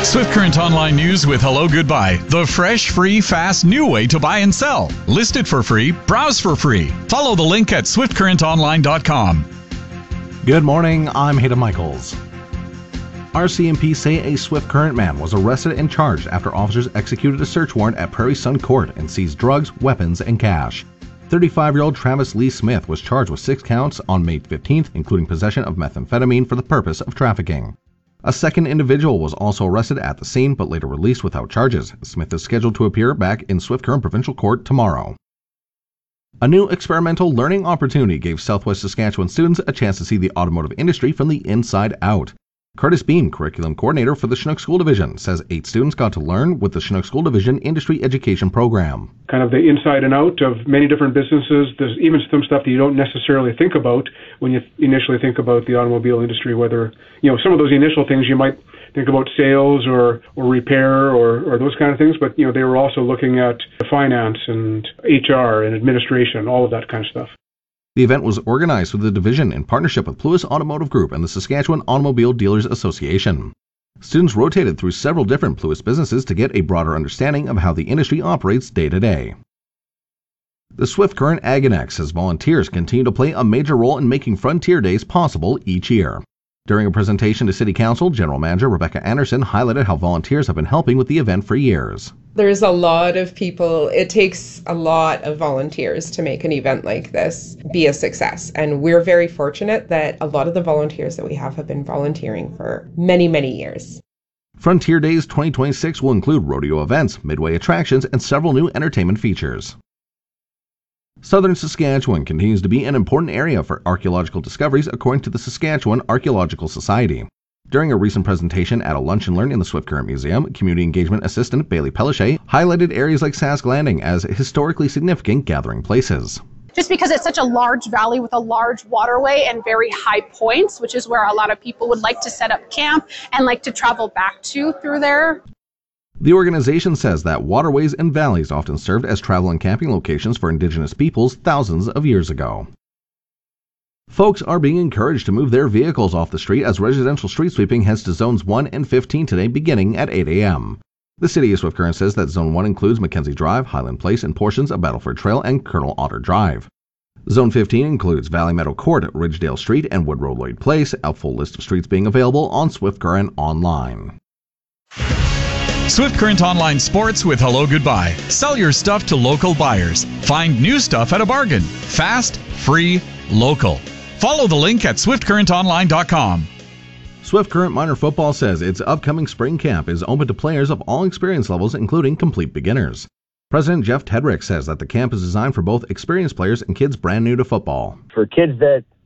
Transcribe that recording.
Swift Current Online News with Hello Goodbye, the fresh, free, fast, new way to buy and sell. List it for free, browse for free. Follow the link at swiftcurrentonline.com. Good morning, I'm Hayden Michaels. RCMP say a Swift Current man was arrested and charged after officers executed a search warrant at Prairie Sun Court and seized drugs, weapons, and cash. 35-year-old Travis Lee Smith was charged with 6 counts on May 15th, including possession of methamphetamine for the purpose of trafficking. A second individual was also arrested at the scene but later released without charges. Smith is scheduled to appear back in Swift Current Provincial Court tomorrow. A new experimental learning opportunity gave Southwest Saskatchewan students a chance to see the automotive industry from the inside out. Curtis Beam, curriculum coordinator for the Chinook School Division, says 8 students got to learn with the Chinook School Division Industry Education Program. Kind of the inside and out of many different businesses. There's even some stuff that you don't necessarily think about when you initially think about the automobile industry, whether, some of those initial things you might think about sales or repair or those kind of things, but, they were also looking at finance and HR and administration, all of that kind of stuff. The event was organized with the division in partnership with Pluis Automotive Group and the Saskatchewan Automobile Dealers Association. Students rotated through several different Pluis businesses to get a broader understanding of how the industry operates day to day. The Swift Current Ag Annex says volunteers continue to play a major role in making Frontier Days possible each year. During a presentation to City Council, General Manager Rebecca Anderson highlighted how volunteers have been helping with the event for years. There's a lot of people. It takes a lot of volunteers to make an event like this be a success. And we're very fortunate that a lot of the volunteers that we have been volunteering for many, many years. Frontier Days 2026 will include rodeo events, midway attractions, and several new entertainment features. Southern Saskatchewan continues to be an important area for archaeological discoveries according to the Saskatchewan Archaeological Society. During a recent presentation at a lunch and learn in the Swift Current Museum, Community Engagement Assistant Bailey Pellichet highlighted areas like Sask Landing as historically significant gathering places. Just because it's such a large valley with a large waterway and very high points, which is where a lot of people would like to set up camp and like to travel back to through there. The organization says that waterways and valleys often served as travel and camping locations for Indigenous peoples thousands of years ago. Folks are being encouraged to move their vehicles off the street as residential street sweeping heads to Zones 1 and 15 today beginning at 8 a.m. The City of Swift Current says that Zone 1 includes Mackenzie Drive, Highland Place, and portions of Battleford Trail and Colonel Otter Drive. Zone 15 includes Valley Meadow Court, Ridgedale Street, and Woodrow Lloyd Place, a full list of streets being available on Swift Current Online. Swift Current Online Sports with Hello Goodbye. Sell your stuff to local buyers. Find new stuff at a bargain. Fast, free, local. Follow the link at swiftcurrentonline.com. Swift Current Minor Football says its upcoming spring camp is open to players of all experience levels, including complete beginners. President Jeff Tedrick says that the camp is designed for both experienced players and kids brand new to football. For kids that